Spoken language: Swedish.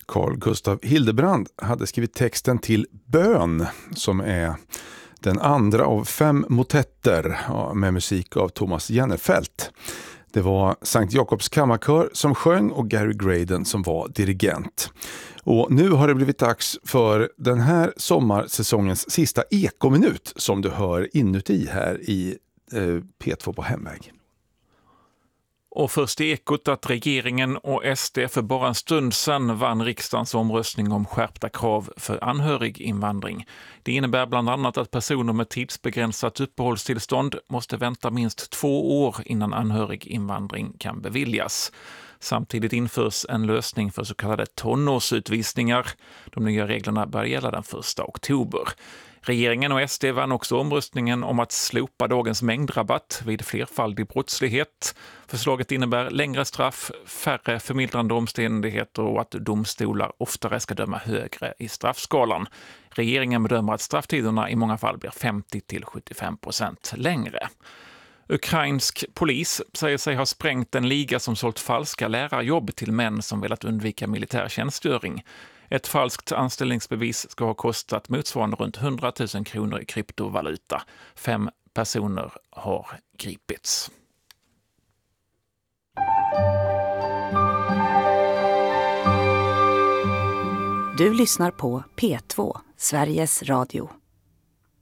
Carl Gustav Hildebrand hade skrivit texten till Bön, som är den andra av 5 motetter med musik av Thomas Jennefelt. Det var Sankt Jakobs kammarkör som sjöng och Gary Graydon som var dirigent. Och nu har det blivit dags för den här sommarsäsongens sista ekominut som du hör inuti här i P2 på hemväg. Och först i ekot att regeringen och SD för bara en stund sedan vann riksdagens omröstning om skärpta krav för anhöriginvandring. Det innebär bland annat att personer med tidsbegränsat uppehållstillstånd måste vänta minst 2 år innan anhöriginvandring kan beviljas. Samtidigt införs en lösning för så kallade tonårsutvisningar. De nya reglerna börjar gälla den 1 oktober. Regeringen och SD vann också omröstningen om att slopa dagens mängdrabatt vid flerfaldig brottslighet. Förslaget innebär längre straff, färre förmildrande omständigheter och att domstolar oftare ska döma högre i straffskalan. Regeringen bedömer att strafftiderna i många fall blir 50-75% längre. Ukrainsk polis säger sig ha sprängt en liga som sålt falska lärarjobb till män som velat undvika militärtjänstgöring. Ett falskt anställningsbevis ska ha kostat motsvarande runt 100 000 kronor i kryptovaluta. 5 personer har gripits. Du lyssnar på P2, Sveriges Radio.